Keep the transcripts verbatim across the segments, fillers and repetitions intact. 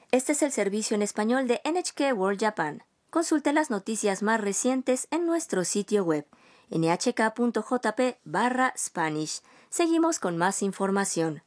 Este es el servicio en español de N H K World Japan. Consulte las noticias más recientes en nuestro sitio web ene hache ka punto jota pe barra Spanish. Seguimos con más información.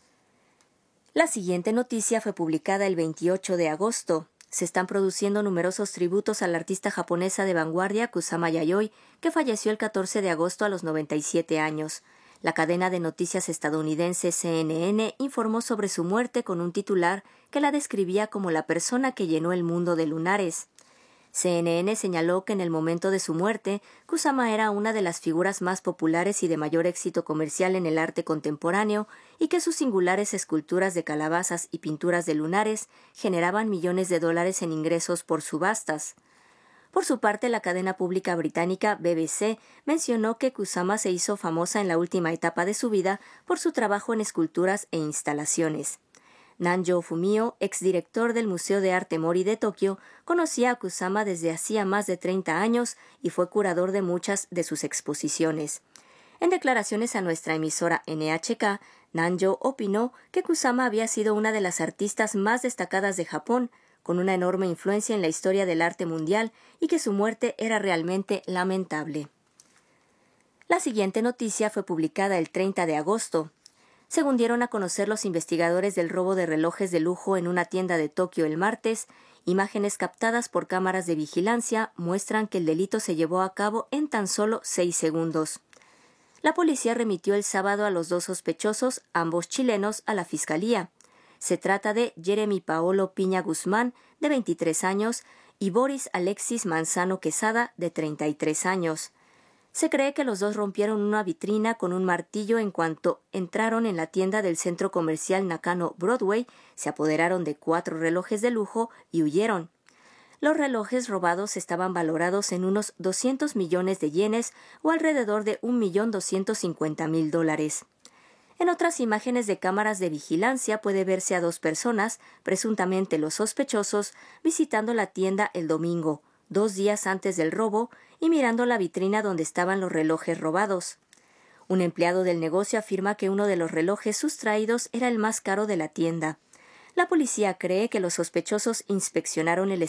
La siguiente noticia fue publicada el veintiocho de agosto. Se están produciendo numerosos tributos a la artista japonesa de vanguardia Kusama Yayoi, que falleció el catorce de agosto a los noventa y siete años. La cadena de noticias estadounidense C N N informó sobre su muerte con un titular que la describía como la persona que llenó el mundo de lunares. C N N señaló que en el momento de su muerte, Kusama era una de las figuras más populares y de mayor éxito comercial en el arte contemporáneo y que sus singulares esculturas de calabazas y pinturas de lunares generaban millones de dólares en ingresos por subastas. Por su parte, la cadena pública británica B B C mencionó que Kusama se hizo famosa en la última etapa de su vida por su trabajo en esculturas e instalaciones. Nanjo Fumio, exdirector del Museo de Arte Mori de Tokio, conocía a Kusama desde hacía más de treinta años y fue curador de muchas de sus exposiciones. En declaraciones a nuestra emisora N H K, Nanjo opinó que Kusama había sido una de las artistas más destacadas de Japón, con una enorme influencia en la historia del arte mundial y que su muerte era realmente lamentable. La siguiente noticia fue publicada el treinta de agosto. Según dieron a conocer los investigadores del robo de relojes de lujo en una tienda de Tokio el martes, imágenes captadas por cámaras de vigilancia muestran que el delito se llevó a cabo en tan solo seis segundos. La policía remitió el sábado a los dos sospechosos, ambos chilenos, a la fiscalía. Se trata de Jeremy Paolo Piña Guzmán, de veintitrés años, y Boris Alexis Manzano Quesada, de treinta y tres años. Se cree que los dos rompieron una vitrina con un martillo en cuanto entraron en la tienda del centro comercial Nakano Broadway, se apoderaron de cuatro relojes de lujo y huyeron. Los relojes robados estaban valorados en unos doscientos millones de yenes o alrededor de un millón doscientos cincuenta mil dólares. En otras imágenes de cámaras de vigilancia puede verse a dos personas, presuntamente los sospechosos, visitando la tienda el domingo, dos días antes del robo, y mirando la vitrina donde estaban los relojes robados. Un empleado del negocio afirma que uno de los relojes sustraídos era el más caro de la tienda. La policía cree que los sospechosos inspeccionaron el